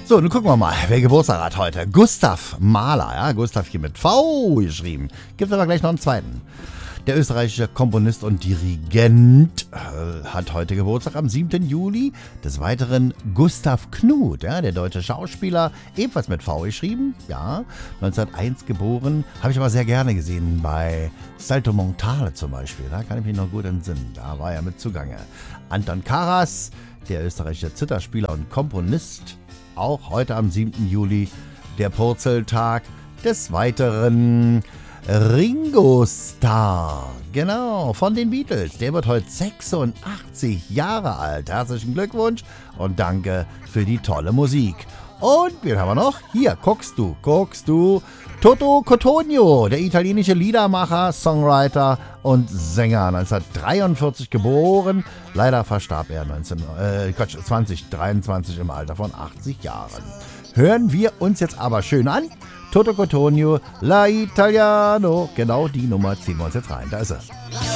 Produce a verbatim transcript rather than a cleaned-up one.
So, nun gucken wir mal, wer Geburtstag hat heute. Gustav Mahler, ja, Gustav hier mit V geschrieben. Gibt aber gleich noch einen zweiten. Der österreichische Komponist und Dirigent äh, hat heute Geburtstag am siebten Juli. Des Weiteren Gustav Knuth, ja, der deutsche Schauspieler, ebenfalls mit V geschrieben, ja, neunzehnhunderteins geboren. Habe ich aber sehr gerne gesehen bei Salto Mortale zum Beispiel. Da kann ich mich noch gut entsinnen. Da war er mit zugange. Anton Karas, der österreichische Zitherspieler und Komponist, auch heute am siebten Juli, der Purzeltag. Des Weiteren Ringo Starr, genau, von den Beatles. Der wird heute sechsundachtzig Jahre alt. Herzlichen Glückwunsch und danke für die tolle Musik. Und wen haben wir noch? Hier, guckst du, guckst du. Toto Cotugno, der italienische Liedermacher, Songwriter und Sänger, neunzehnhundertdreiundvierzig geboren. Leider verstarb er neunzehn, äh, Quatsch, zweitausenddreiundzwanzig im Alter von achtzig Jahren. Hören wir uns jetzt aber schön an. Toto Cotugno, La Italiano. Genau die Nummer ziehen wir uns jetzt rein. Da ist er.